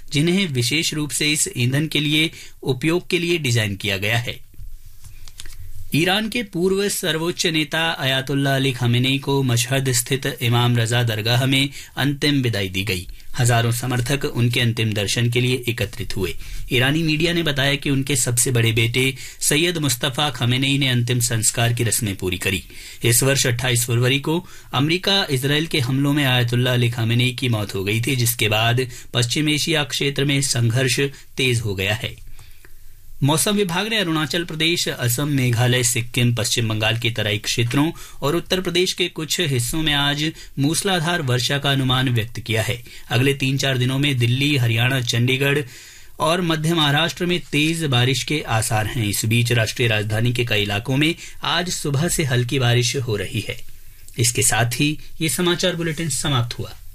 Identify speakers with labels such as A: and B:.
A: जिन्हें विशेष रूप से इस ईंधन के लिए उपयोग के लिए डिजाइन किया गया है। ईरान के पूर्व सर्वोच्च नेता अयातुल्लाह अली खामेनेई को मशहद स्थित इमाम रजा दरगाह में अंतिम विदाई दी गई। हजारों समर्थक उनके अंतिम दर्शन के लिए एकत्रित हुए। ईरानी मीडिया ने बताया कि उनके सबसे बड़े बेटे सैयद मुस्तफा खामेनेई ने अंतिम संस्कार की रस्में पूरी करी। इस वर्ष 28 फरवरी को अमेरिका इजरायल के हमलों में अयातुल्लाह अली खामेनेई की मौत हो गई थी, जिसके बाद पश्चिम एशिया क्षेत्र में संघर्ष तेज हो गया है। मौसम विभाग ने अरुणाचल प्रदेश, असम, मेघालय, सिक्किम, पश्चिम बंगाल के तराई क्षेत्रों और उत्तर प्रदेश के कुछ हिस्सों में आज मूसलाधार वर्षा का अनुमान व्यक्त किया है। अगले 3-4 दिनों में दिल्ली, हरियाणा, चंडीगढ़ और मध्य महाराष्ट्र में तेज बारिश के आसार हैं। इस बीच राष्ट्रीय राजधानी के कई इलाकों में आज सुबह से हल्की बारिश हो रही है। इसके साथ ही ये समाचार बुलेटिन समाप्त हुआ।